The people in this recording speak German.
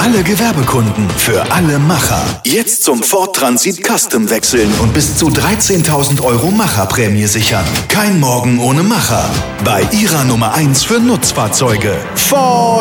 alle Gewerbekunden, für alle Macher. Jetzt zum Ford Transit Custom wechseln und bis zu 13.000 € Macherprämie sichern. Kein Morgen ohne Macher. Bei Ihrer Nummer 1 für Nutzfahrzeuge. Ford